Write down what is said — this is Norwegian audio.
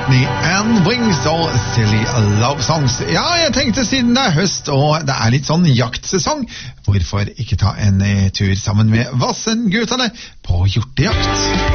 McCartney and Wings og Silly Love Songs. Ja, jeg tenkte siden det er høst og det er litt sånn jaktsesong, hvorfor ikke ta en tur sammen med Vassendgutane på hjortejakt?